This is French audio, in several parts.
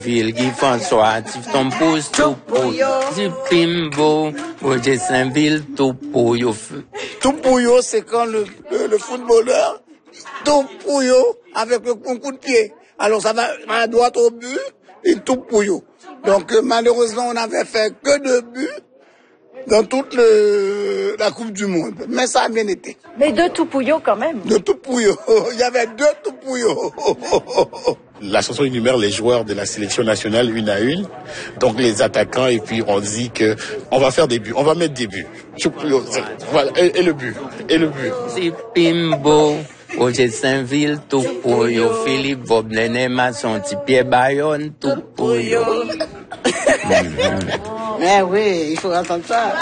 Ville Guy François, Tifton Pousse, tout pour yo. Zipimbo, Roger Saint-Ville, tout pour yo. Tout pour yo, c'est quand le footballeur, tout pour yo, avec le coup de pied. Alors ça va à droite au but, et tout pour yo. Donc malheureusement, on n'avait fait que 2 buts dans toute la Coupe du Monde. Mais ça a bien été. Mais 2 tout pour yo quand même. 2 tout pour yo. Il y avait 2 tout pour yo. La chanson énumère les joueurs de la sélection nationale une à une, donc les attaquants, et puis on dit que on va faire des buts, on va mettre des buts. Voilà, et le but, Zipimbo, Roger Saint-Ville, tout pour yo. Philippe Voblenet, Masson, Pierre Bayonne, tout pour yo. Mais oui, il faut entendre ça.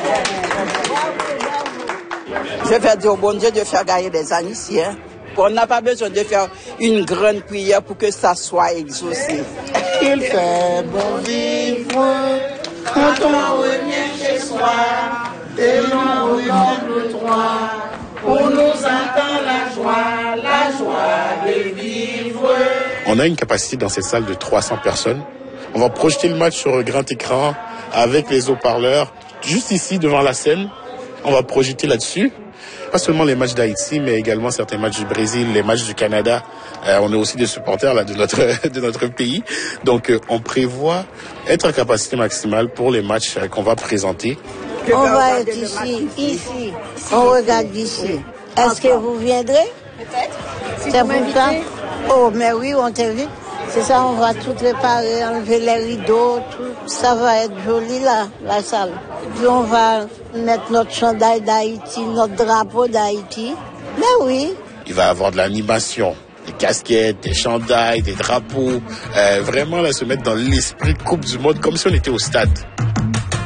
Je vais dire au bon Dieu de faire gagner des Haïtiens. On n'a pas besoin de faire une grande prière pour que ça soit exaucé. Il fait bon vivre quand on revient chez soi et l'on regarde le toit. On nous entend la joie de vivre. On a une capacité dans cette salle de 300 personnes. On va projeter le match sur un grand écran avec les haut-parleurs. Juste ici, devant la scène, on va projeter là-dessus. Pas seulement les matchs d'Haïti, mais également certains matchs du Brésil, les matchs du Canada. On est aussi des supporters là, de notre pays. Donc, on prévoit être en capacité maximale pour les matchs qu'on va présenter. On va être ici. On regarde d'ici. Est-ce que vous viendrez? Peut-être. C'est pour ça? Oh, mais oui, on t'invite. C'est ça, on va tout préparer, enlever les rideaux, tout. Ça va être joli là, la salle. Puis on va mettre notre chandail d'Haïti, notre drapeau d'Haïti. Mais oui. Il va y avoir de l'animation, des casquettes, des chandails, des drapeaux. Vraiment là, se mettre dans l'esprit de Coupe du Monde comme si on était au stade.